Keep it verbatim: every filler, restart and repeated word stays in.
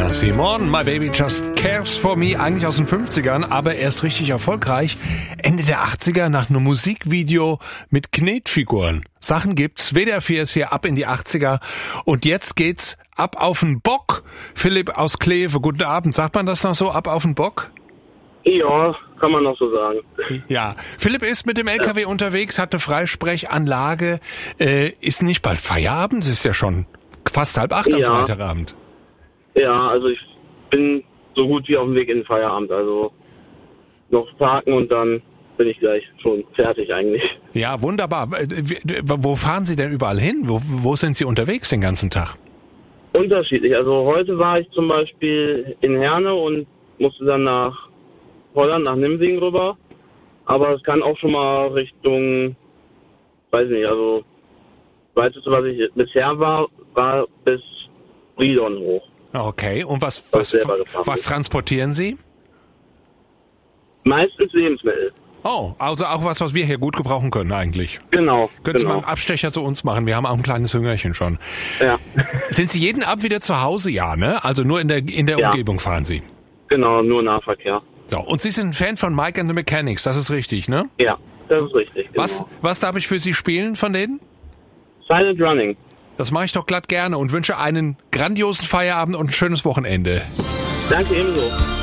Nina Simone, My Baby Just Cares For Me, eigentlich aus den fünfzigern, aber erst richtig erfolgreich Ende der achtziger nach einem Musikvideo mit Knetfiguren. Sachen gibt's, W D R vier ist hier ab in die achtziger und jetzt geht's ab auf den Bock. Philipp aus Kleve, guten Abend. Sagt man das noch so, ab auf den Bock? Ja, kann man noch so sagen. Ja, Philipp ist mit dem L K W ja. unterwegs, hat eine Freisprechanlage. Äh, ist nicht bald Feierabend? Es ist ja schon fast halb acht am ja. Freitagabend. Ja, also ich bin so gut wie auf dem Weg in den Feierabend. Also noch parken und dann bin ich gleich schon fertig eigentlich. Ja, wunderbar. Wo fahren Sie denn überall hin? Wo, wo sind Sie unterwegs den ganzen Tag? Unterschiedlich. Also heute war ich zum Beispiel in Herne und musste dann nach Holland, nach Nimsingen rüber. Aber es kann auch schon mal Richtung, weiß nicht, also weiteste, was ich bisher war, war bis Bridon hoch. Okay, und was, was, was, was transportieren Sie? Meistens Lebensmittel. Oh, also auch was, was wir hier gut gebrauchen können eigentlich. Genau. Können Sie genau. mal einen Abstecher zu uns machen? Wir haben auch ein kleines Hüngerchen schon. Ja. Sind Sie jeden Abend wieder zu Hause? Ja, ne? Also nur in der, in der ja. Umgebung fahren Sie? Genau, nur Nahverkehr. So, und Sie sind ein Fan von Mike and the Mechanics, das ist richtig, ne? Ja, das ist richtig. Genau. Was, was darf ich für Sie spielen von denen? Silent Running. Das mache ich doch glatt gerne und wünsche einen grandiosen Feierabend und ein schönes Wochenende. Danke ebenso.